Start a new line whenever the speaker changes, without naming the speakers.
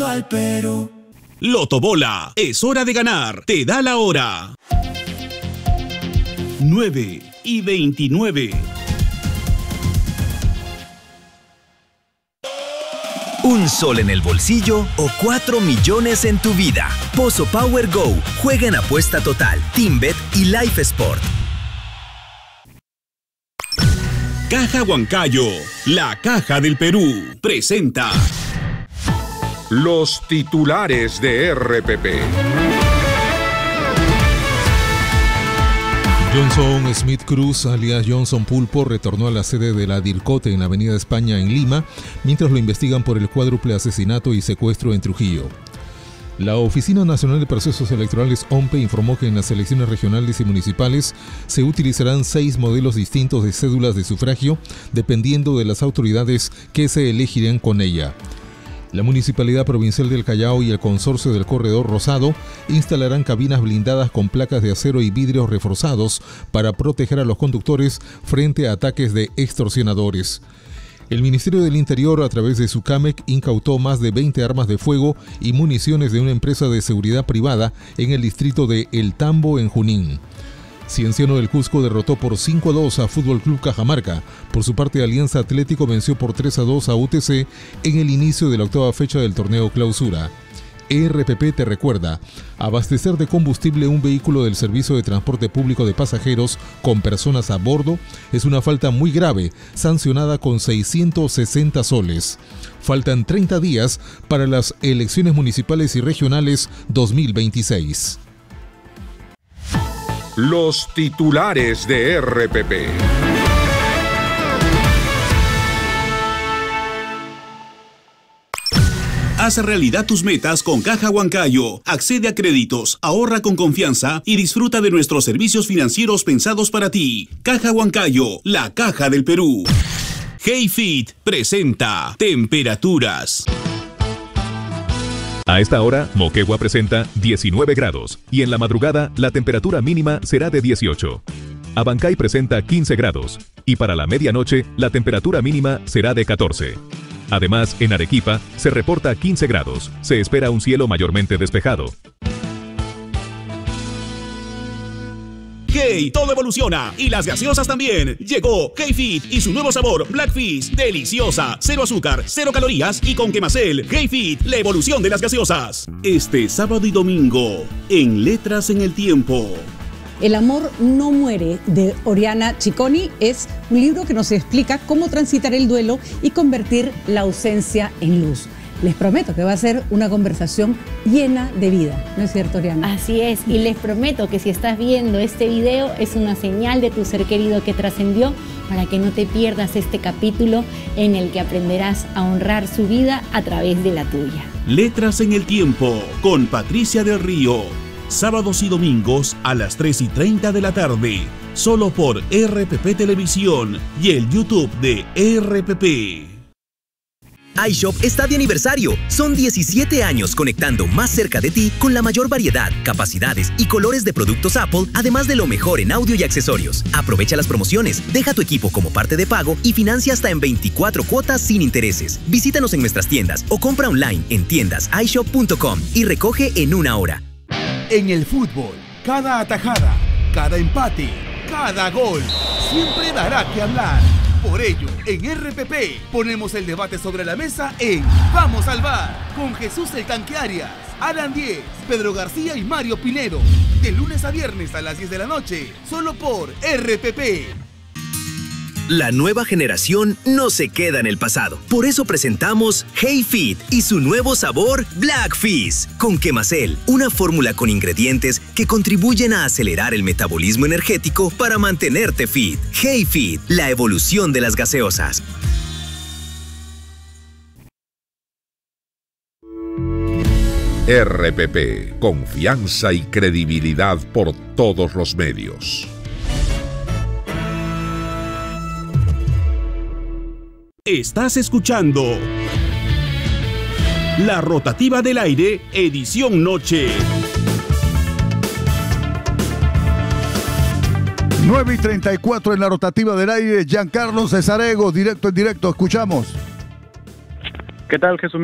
pa'l Perú.
Lotobola, es hora de ganar. Te da la hora. 9:29.
¿Un sol en el bolsillo o 4 millones en tu vida? Pozo Power Go. Juega en apuesta total, TeamBet y Life Sport.
Caja Huancayo, la caja del Perú, presenta
los titulares de RPP.
Johnson Smith Cruz, alias Johnson Pulpo, retornó a la sede de la DIRCOTE en la Avenida España en Lima, mientras lo investigan por el cuádruple asesinato y secuestro en Trujillo. La Oficina Nacional de Procesos Electorales, OMPE, informó que en las elecciones regionales y municipales se utilizarán 6 modelos distintos de cédulas de sufragio, dependiendo de las autoridades que se elegirán con ella. La Municipalidad Provincial del Callao y el Consorcio del Corredor Rosado instalarán cabinas blindadas con placas de acero y vidrios reforzados para proteger a los conductores frente a ataques de extorsionadores. El Ministerio del Interior, a través de su CAMEC, incautó más de 20 armas de fuego y municiones de una empresa de seguridad privada en el distrito de El Tambo, en Junín. Cienciano del Cusco derrotó por 5-2 a Fútbol Club Cajamarca. Por su parte, Alianza Atlético venció por 3-2 a UTC en el inicio de la 8ª fecha del torneo Clausura. RPP te recuerda, abastecer de combustible un vehículo del Servicio de Transporte Público de Pasajeros con personas a bordo es una falta muy grave, sancionada con 660 soles. Faltan 30 días para las elecciones municipales y regionales 2026.
Los titulares de RPP.
Haz realidad tus metas con Caja Huancayo. Accede a créditos, ahorra con confianza y disfruta de nuestros servicios financieros pensados para ti. Caja Huancayo, la caja del Perú. HeyFit presenta temperaturas.
A esta hora, Moquegua presenta 19 grados y en la madrugada la temperatura mínima será de 18. Abancay presenta 15 grados y para la medianoche la temperatura mínima será de 14. Además, en Arequipa se reporta 15 grados. Se espera un cielo mayormente despejado.
Hey, todo evoluciona y las gaseosas también. Llegó HeyFit y su nuevo sabor Black Fizz, deliciosa, 0 azúcar, 0 calorías y con Quemacel. HeyFit, la evolución de las gaseosas. Este sábado y domingo en Letras en el Tiempo.
El amor no muere, de Oriana Cicconi, es un libro que nos explica cómo transitar el duelo y convertir la ausencia en luz. Les prometo que va a ser una conversación llena de vida, ¿no es cierto, Oriana?
Así es, y les prometo que si estás viendo este video es una señal de tu ser querido que trascendió, para que no te pierdas este capítulo en el que aprenderás a honrar su vida a través de la tuya.
Letras en el Tiempo con Patricia del Río. Sábados y domingos a las 3:30 de la tarde, solo por RPP Televisión y el YouTube de RPP.
iShop está de aniversario. Son 17 años conectando más cerca de ti con la mayor variedad, capacidades y colores de productos Apple, además de lo mejor en audio y accesorios. Aprovecha las promociones, deja tu equipo como parte de pago y financia hasta en 24 cuotas sin intereses. Visítanos en nuestras tiendas o compra online en tiendasishop.com y recoge en 1 hora.
En el fútbol, cada atajada, cada empate, cada gol, siempre dará que hablar. Por ello, en RPP ponemos el debate sobre la mesa en Vamos al VAR, con Jesús el Tanque Arias, Alan Diez, Pedro García y Mario Pinedo. De lunes a viernes a las 10 de la noche, solo por RPP.
La nueva generación no se queda en el pasado. Por eso presentamos HeyFit y su nuevo sabor Black Fizz, con Quemacel, una fórmula con ingredientes que contribuyen a acelerar el metabolismo energético para mantenerte fit. HeyFit, la evolución de las gaseosas.
RPP, confianza y credibilidad por todos los medios.
Estás escuchando La Rotativa del Aire, edición noche.
9:34 en La Rotativa del Aire. Giancarlo Cesarego, directo en directo. Escuchamos.
¿Qué tal, Jesús?